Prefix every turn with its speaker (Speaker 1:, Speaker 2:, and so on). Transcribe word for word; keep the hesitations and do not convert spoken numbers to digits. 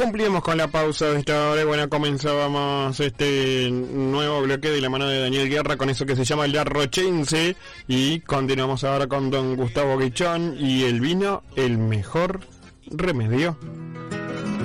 Speaker 1: cumplíamos con la pausa de esta hora. Bueno, comenzábamos este nuevo bloque de la mano de Daniel Guerra con eso que se llama el Arrochense. Y continuamos ahora con don Gustavo Guichón y el vino, el mejor remedio.